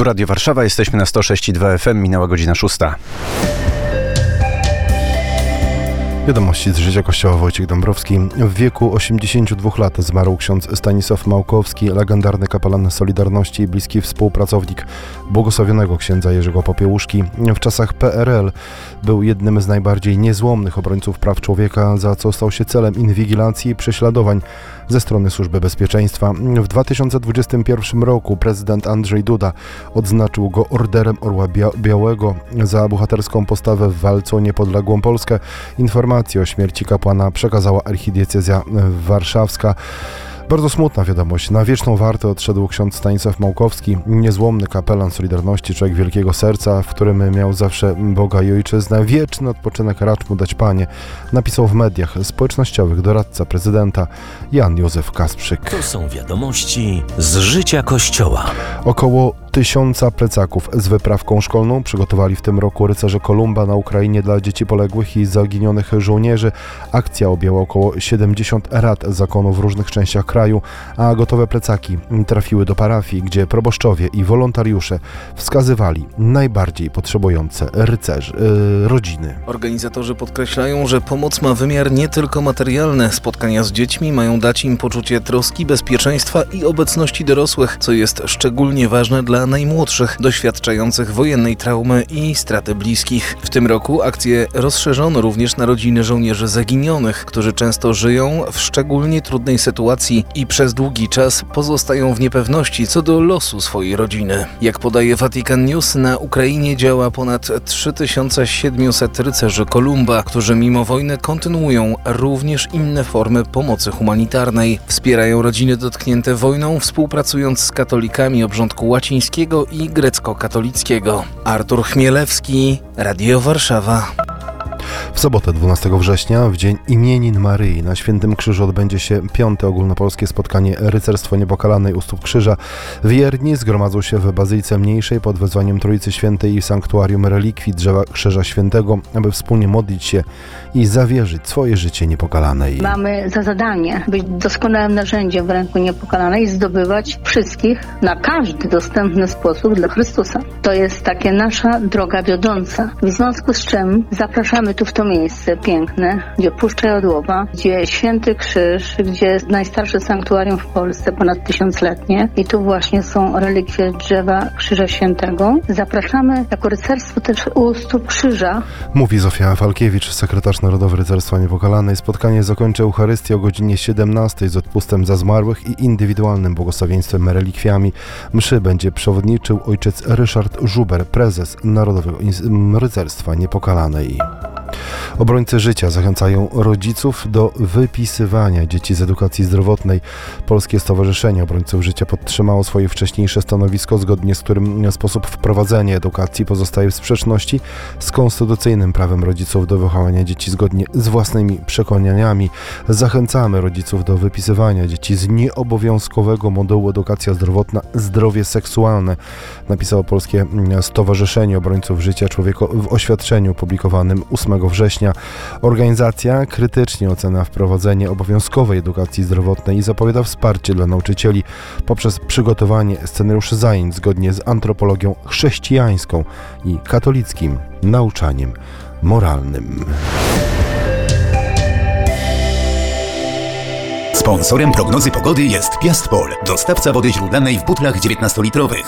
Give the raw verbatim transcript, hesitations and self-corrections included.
Tu Radio Warszawa, jesteśmy na sto sześć i dwa F M, minęła godzina szósta. Wiadomości z życia Kościoła. Wojciech Dąbrowski. W wieku osiemdziesięciu dwóch lat zmarł ksiądz Stanisław Małkowski, legendarny kapelan Solidarności i bliski współpracownik błogosławionego księdza Jerzego Popiełuszki. W czasach P R L był jednym z najbardziej niezłomnych obrońców praw człowieka, za co stał się celem inwigilacji i prześladowań ze strony Służby Bezpieczeństwa. W dwa tysiące dwudziestym pierwszym roku prezydent Andrzej Duda odznaczył go Orderem Orła Bia- Białego za bohaterską postawę w walce o niepodległą Polskę. Informację o śmierci kapłana przekazała archidiecezja warszawska. Bardzo smutna wiadomość. Na wieczną wartę odszedł ksiądz Stanisław Małkowski, niezłomny kapelan Solidarności, człowiek wielkiego serca, w którym miał zawsze Boga i ojczyznę. Wieczny odpoczynek racz mu dać Panie, napisał w mediach społecznościowych doradca prezydenta Jan Józef Kasprzyk. To są wiadomości z życia Kościoła. Około tysiąca plecaków z wyprawką szkolną przygotowali w tym roku rycerze Kolumba na Ukrainie dla dzieci poległych i zaginionych żołnierzy. Akcja objęła około siedemdziesiąt rad zakonu w różnych częściach kraju, a gotowe plecaki trafiły do parafii, gdzie proboszczowie i wolontariusze wskazywali najbardziej potrzebujące rycerzy, yy, rodziny. Organizatorzy podkreślają, że pomoc ma wymiar nie tylko materialny. Spotkania z dziećmi mają dać im poczucie troski, bezpieczeństwa i obecności dorosłych, co jest szczególnie ważne dla najmłodszych, doświadczających wojennej traumy i straty bliskich. W tym roku akcję rozszerzono również na rodziny żołnierzy zaginionych, którzy często żyją w szczególnie trudnej sytuacji i przez długi czas pozostają w niepewności co do losu swojej rodziny. Jak podaje Vatican News, na Ukrainie działa ponad trzy tysiące siedemset rycerzy Kolumba, którzy mimo wojny kontynuują również inne formy pomocy humanitarnej. Wspierają rodziny dotknięte wojną, współpracując z katolikami obrządku łacińskiego i grecko-katolickiego. Artur Chmielewski, Radio Warszawa. W sobotę dwunastego września, w dzień imienin Maryi, na Świętym Krzyżu odbędzie się piąte ogólnopolskie spotkanie Rycerstwo Niepokalanej u stóp krzyża. Wierni zgromadzą się w Bazylice Mniejszej pod wezwaniem Trójcy Świętej i Sanktuarium Relikwii Drzewa Krzyża Świętego, aby wspólnie modlić się i zawierzyć swoje życie Niepokalanej. Mamy za zadanie być doskonałym narzędziem w ręku Niepokalanej i zdobywać wszystkich na każdy dostępny sposób dla Chrystusa. To jest takie nasza droga wiodąca. W związku z czym zapraszamy tu w to miejsce piękne, gdzie Puszcza Jodłowa, gdzie Święty Krzyż, gdzie najstarsze sanktuarium w Polsce, ponad tysiącletnie. I tu właśnie są relikwie drzewa Krzyża Świętego. Zapraszamy jako rycerstwo też u stóp krzyża. Mówi Zofia Falkiewicz, sekretarz Narodowy Rycerstwa Niepokalanej. Spotkanie zakończy Eucharystię o godzinie siedemnastej z odpustem za zmarłych i indywidualnym błogosławieństwem relikwiami. Mszy będzie przewodniczył ojciec Ryszard Żuber, prezes Narodowego Rycerstwa Niepokalanej. Obrońcy życia zachęcają rodziców do wypisywania dzieci z edukacji zdrowotnej. Polskie Stowarzyszenie Obrońców Życia podtrzymało swoje wcześniejsze stanowisko, zgodnie z którym sposób wprowadzenia edukacji pozostaje w sprzeczności z konstytucyjnym prawem rodziców do wychowania dzieci zgodnie z własnymi przekonaniami. Zachęcamy rodziców do wypisywania dzieci z nieobowiązkowego modułu Edukacja Zdrowotna Zdrowie Seksualne, napisało Polskie Stowarzyszenie Obrońców Życia Człowieka w oświadczeniu opublikowanym ósmego września. Organizacja krytycznie ocenia wprowadzenie obowiązkowej edukacji zdrowotnej i zapowiada wsparcie dla nauczycieli poprzez przygotowanie scenariuszy zajęć zgodnie z antropologią chrześcijańską i katolickim nauczaniem moralnym. Sponsorem prognozy pogody jest Piastpol, dostawca wody źródlanej w butlach dziewiętnastolitrowych.